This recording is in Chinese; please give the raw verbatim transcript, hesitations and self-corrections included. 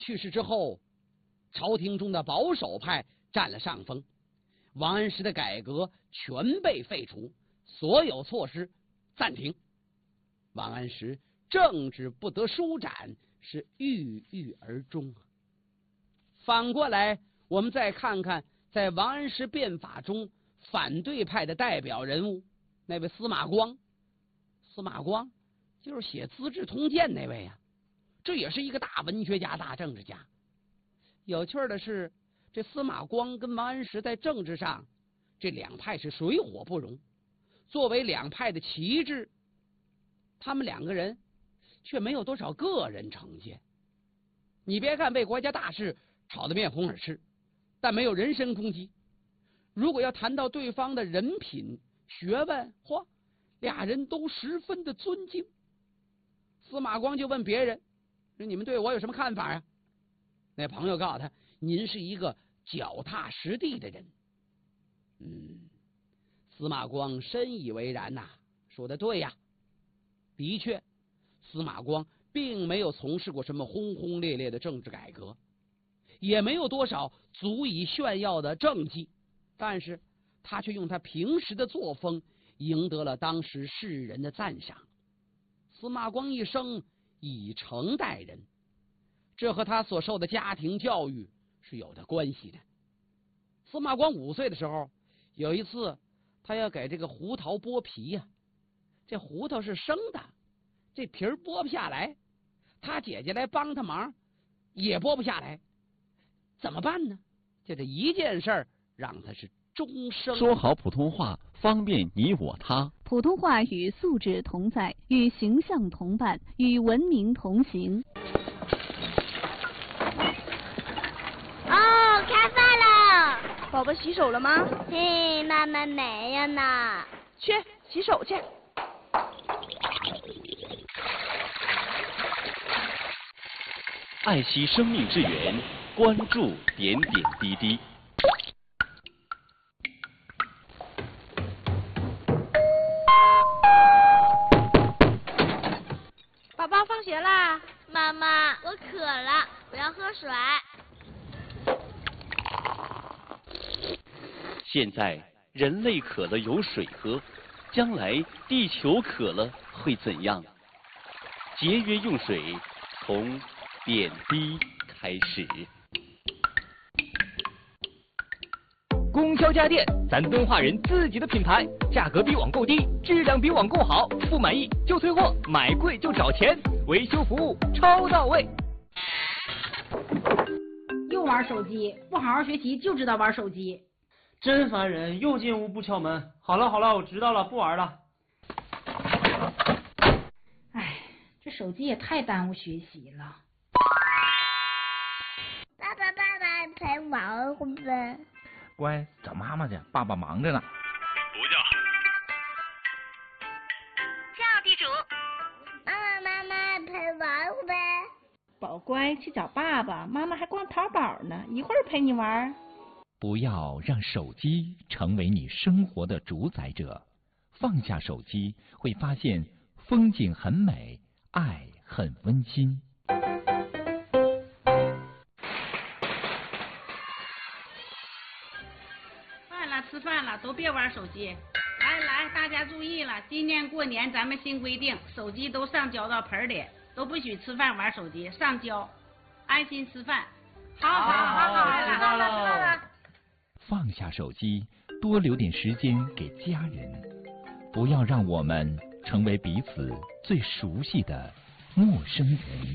去世之后，朝廷中的保守派占了上风，王安石的改革全被废除，所有措施暂停。王安石政治不得舒展，是郁郁而终。反过来，我们再看看在王安石变法中反对派的代表人物，那位司马光。司马光就是写《资治通鉴》那位啊，这也是一个大文学家、大政治家。有趣的是，这司马光跟王安石在政治上，这两派是水火不容。作为两派的旗帜，他们两个人却没有多少个人成见。你别看为国家大事吵得面红耳赤，但没有人身攻击。如果要谈到对方的人品、学问，嚯，俩人都十分的尊敬。司马光就问别人说：“你们对我有什么看法啊？”那朋友告诉他：“您是一个脚踏实地的人。”嗯，司马光深以为然呐、啊，说的对呀。的确，司马光并没有从事过什么轰轰烈烈的政治改革，也没有多少足以炫耀的政绩，但是他却用他平时的作风赢得了当时世人的赞赏。司马光一生以诚待人，这和他所受的家庭教育是有的关系的。司马光五岁的时候，有一次他要给这个胡桃剥皮呀、啊，这胡桃是生的，这皮儿剥不下来，他姐姐来帮他忙，也剥不下来，怎么办呢？就这一件事儿，让他是终生说好普通话，方便你我他。 普通话与素质同在，与形象同伴，与文明同行。 哦，开饭了！ 宝宝洗手了吗？ 嘿，妈妈没有呢。 去洗手去。 爱惜生命之源，关注点点滴滴。 宝宝放学啦！ 妈妈，我渴了，我要喝水。 现在人类渴了有水喝，将来地球渴了会怎样？节约用水，从点滴开始。 供销家电，咱敦化人自己的品牌，价格比网购低，质量比网购好，不满意就退货，买贵就找钱，维修服务超到位。 又玩手机，不好好学习就知道玩手机， 真烦人！又进屋不敲门。好了好了，我知道了，不玩了。 哎，这手机也太耽误学习了。 爸爸爸爸陪玩会不会？ 乖，找妈妈去，爸爸忙着呢。 不叫。 叫地主。妈妈妈妈陪玩会不会？ 宝乖，去找爸爸，妈妈还逛淘宝呢，一会儿陪你玩。 不要让手机成为你生活的主宰者，放下手机，会发现风景很美，爱很温馨。 饭了，吃饭了，都别玩手机。来来，大家注意了，今年过年咱们新规定，手机都上交到盆里，都不许吃饭玩手机，上交，安心吃饭。好好好好，知道了知道了。 放下手机，多留点时间给家人，不要让我们成为彼此最熟悉的陌生人。